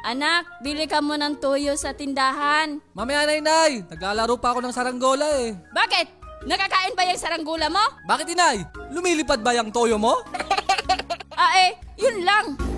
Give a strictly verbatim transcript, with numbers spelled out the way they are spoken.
Anak, bili ka mo ng toyo sa tindahan. Mamaya na, inay. Naglalaro pa ako ng saranggola eh. Bakit? Nakakain ba yung saranggula mo? Bakit, inay? Lumilipad ba yung toyo mo? Ah eh, yun lang.